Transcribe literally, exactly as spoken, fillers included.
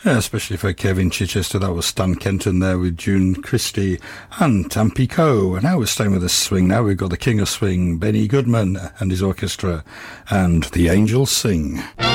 Yeah, especially for Kevin Chichester. That was Stan Kenton there with June Christie and Tampico. And now we're staying with the swing. Now we've got the King of Swing, Benny Goodman and his orchestra, and The Angels Sing.